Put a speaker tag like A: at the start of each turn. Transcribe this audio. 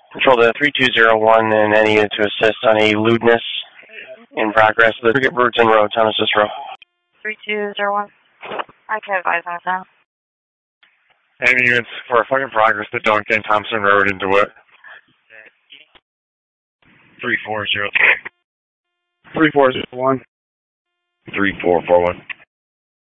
A: Control to 3201 and any unit to assist on a lewdness in progress. The Frigate Burton Road, Thomas Cicero.
B: 3201. I can advise on that.
C: Any units for a fucking progress to Duncan Thompson Road into it.
D: 3403.
C: 3401.
D: 3441.